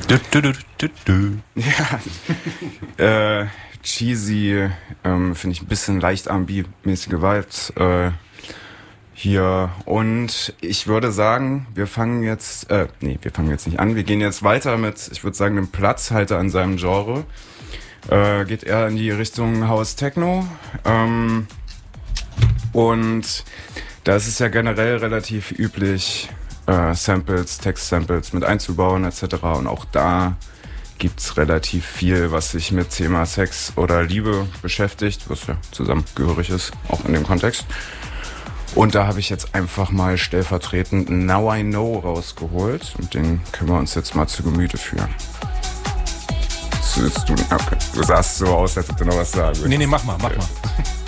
Ja. Cheesy, finde ich ein bisschen leicht R&B-mäßige Vibes hier. Und ich würde sagen, wir fangen jetzt nicht an. Wir gehen jetzt weiter mit, ich würde sagen, einem Platzhalter an seinem Genre. Geht eher in die Richtung House Techno. Und da ist es ja generell relativ üblich, Samples, Text-Samples mit einzubauen etc. Und auch da gibt's relativ viel, was sich mit Thema Sex oder Liebe beschäftigt, was ja zusammengehörig ist, auch in dem Kontext. Und da habe ich jetzt einfach mal stellvertretend Now I Know rausgeholt und den können wir uns jetzt mal zu Gemüte führen. Okay. Du sahst so aus, als ob du noch was sagen würdest. Nee, mach mal.